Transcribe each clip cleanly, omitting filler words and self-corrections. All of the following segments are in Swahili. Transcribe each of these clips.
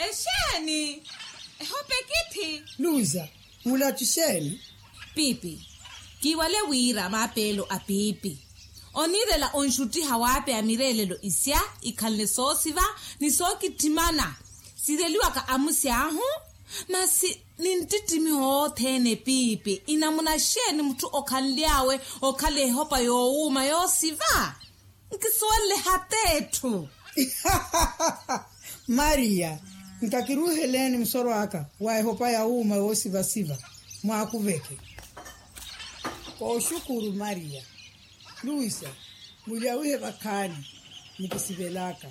Esheni. Hope kithi. Luza, mula tusheni. Pipi. Kiwale wira mapelo a pipi. Onirela onshuti hawape amirelelo isya ikalne sosiva ni soki timana. Sireliwa ka amusi ahu. Masi nintitimi hothene pipi. Inamuna sheni mtu okanliawe okale hopa youma yosiva. Nkiswale hatetu. Maria, ntakiruheleni msoro waka. Wae hopa ya uma yosiva siva. Mwakuveke. Kwa ushukuru Maria. Luisa, muliawihe bakani. Nikisibelaka.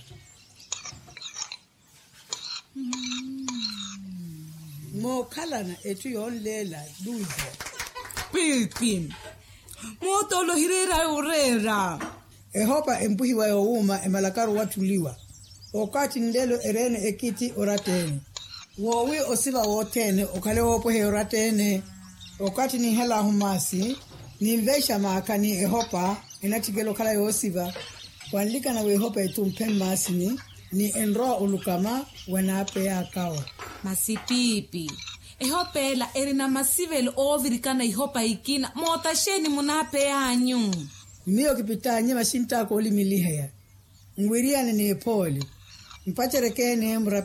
Mokalana etu yonlela Luisa. Pipi. Motolo hirera urera. Ehopa empuhi wa youma emalakaru watuliwa. Okati ndelo erene ekiti oratene. Wowi osiva wotene okale wopohe oratene. Okati ni hela humasi. Ni mvesha maakani ehopa inatigelo kala yosiva. Wanlika na wehopa etumpen masini. Ni enroa ulukama wanape ya kawa. Masipipi. Ehopela erina masivelo ovirikana ihopa ikina. Mota sheni munape anyu. Miyo kipita nye masinta koli milihaya. Ngwiriane ni poli. Mpacherekene mbra